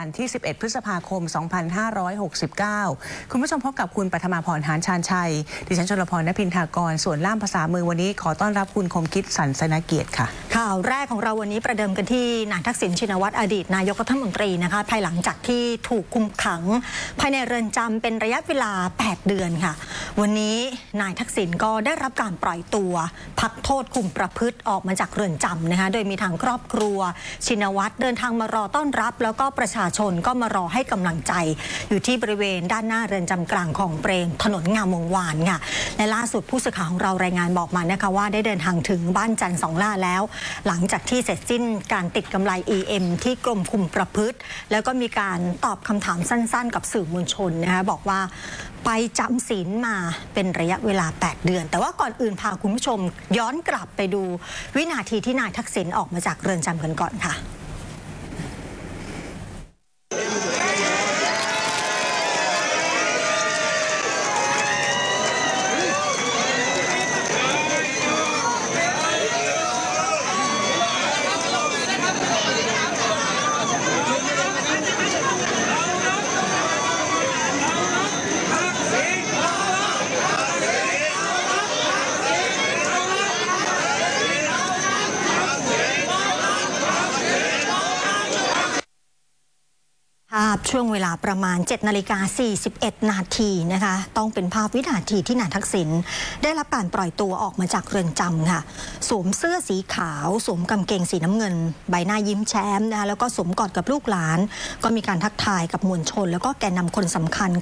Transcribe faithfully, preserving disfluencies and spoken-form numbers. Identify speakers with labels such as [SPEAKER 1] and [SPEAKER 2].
[SPEAKER 1] นทร์ที่สิบเอ็ดพฤษภาคมสองพันห้าร้อยหกสิบเก้าคุณผู้ชมพบกับคุณปฐมาพรหานชาญชัยดิฉันชลพรณพินทากรส่วนล่ามภาษามือวันนี้ขอต้อนรับคุณคมคิดสันสนเกียรติค่ะ
[SPEAKER 2] ข่าวแรกของเราวันนี้ประเดิมกันที่นายทักษิณชินวัตรอดีตนายกรัฐมนตรีนะคะภายหลังจากที่ถูกคุมขังภายในเรือนจำเป็นระยะเวลาแปดเดือนค่ะวันนี้นายทักษิณก็ได้รับการปล่อยตัวพักโทษคุมประพฤติออกมาจากเรือนจำนะคะโดยมีทางครอบครัวชินวัตรเดินทางมารอต้อนรับแล้วก็ประชาชนก็มารอให้กำลังใจอยู่ที่บริเวณด้านหน้าเรือนจำกลางของเปรมถนนงามวงวานค่ะและล่าสุดผู้สื่อข่าวของเรารายงานบอกมานะคะว่าได้เดินทางถึงบ้านจันทร์สองล่าแล้วหลังจากที่เสร็จสิ้นการติดกำไร อี เอ็ม ที่กรมคุมประพฤติแล้วก็มีการตอบคำถามสั้นๆกับสื่อมวลชนนะคะบอกว่าไปจำศีลมาเป็นระยะเวลาแปดเดือนแต่ว่าก่อนอื่นพาคุณผู้ชมย้อนกลับไปดูวินาทีที่นายทักษิณออกมาจากเรือนจำกันก่อนค่ะภาพช่วงเวลาประมาณ เจ็ดนาฬิกาสี่สิบเอ็ด นาทีนะคะต้องเป็นภาพวินาทีที่นายทักษิณได้รับการปล่อยตัวออกมาจากเรือนจำค่ะสวมเสื้อสีขาวสวมกางเกงสีน้ำเงินใบหน้ายิ้มแย้มนะคะแล้วก็สวมกอดกับลูกหลานก็มีการทักทายกับมวลชนแล้วก็แกนนำคนสำคัญ